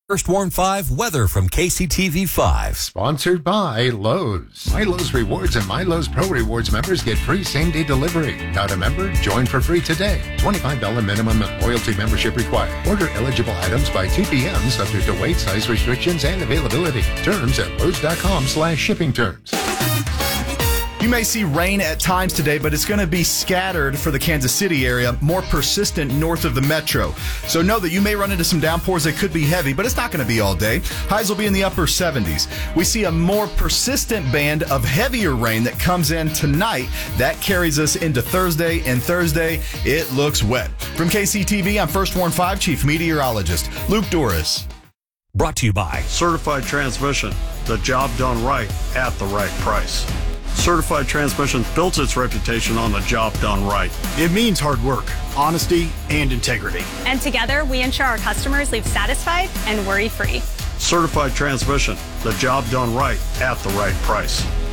First Warn 5 weather from KCTV 5. Sponsored by Lowe's. My Lowe's Rewards and My Lowe's Pro Rewards members get free same-day delivery. Not a member? Join for free today. $25 minimum and loyalty membership required. Order eligible items by 2 p.m. subject to weight, size restrictions, and availability. Terms at Lowe's.com/shipping terms. You may see rain at times today, but it's going to be scattered for the Kansas City area, more persistent north of the metro. So know that you may run into some downpours that could be heavy, but it's not going to be all day. Highs will be in the upper 70s. We see a more persistent band of heavier rain that comes in tonight. That carries us into Thursday, and Thursday, it looks wet. From KCTV, I'm First Warn 5 Chief Meteorologist Luke Doris. Brought to you by Certified Transmission, the job done right at the right price. Certified Transmission built its reputation on the job done right. It means hard work, honesty, and integrity. And together, we ensure our customers leave satisfied and worry-free. Certified Transmission, the job done right at the right price.